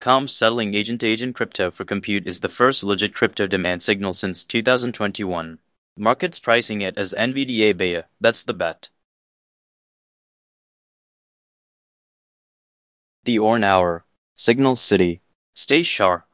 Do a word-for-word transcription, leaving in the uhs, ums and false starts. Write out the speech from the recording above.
com settling agent-to-agent crypto for compute is the first legit crypto demand signal since two thousand twenty-one. Markets pricing it as N V D A beta, that's the bet. The Orn Hour. Signal City. Stay sharp.